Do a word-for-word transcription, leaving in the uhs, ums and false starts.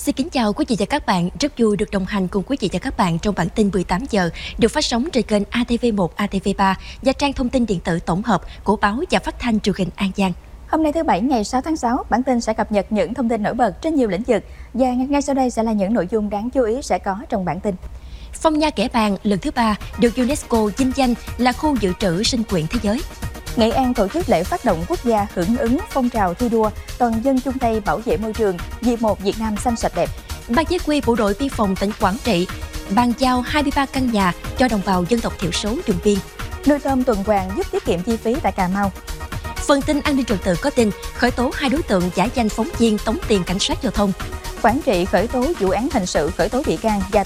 Xin kính chào quý vị và các bạn, rất vui được đồng hành cùng quý vị và các bạn trong bản tin mười tám giờ được phát sóng trên kênh a tê vê một, a tê vê ba và trang thông tin điện tử tổng hợp của báo và phát thanh truyền hình An Giang. Hôm nay thứ Bảy ngày sáu tháng sáu, bản tin sẽ cập nhật những thông tin nổi bật trên nhiều lĩnh vực và ngay sau đây sẽ là những nội dung đáng chú ý sẽ có trong bản tin. Phong Nha Kẻ Bàng lần thứ ba được UNESCO vinh danh là khu dự trữ sinh quyển thế giới. Nghệ An tổ chức lễ phát động quốc gia hưởng ứng phong trào thi đua toàn dân chung tay bảo vệ môi trường vì một Việt Nam xanh sạch đẹp. Ban chỉ huy bộ đội biên phòng tỉnh Quảng Trị bàn giao hai mươi ba căn nhà cho đồng bào dân tộc thiểu số vùng biên. Nuôi tôm tuần hoàn giúp tiết kiệm chi phí tại Cà Mau. Phần tin an ninh trật tự có tin khởi tố hai đối tượng giả danh phóng viên tống tiền cảnh sát giao thông. Quảng Trị khởi tố vụ án hình sự khởi tố bị can và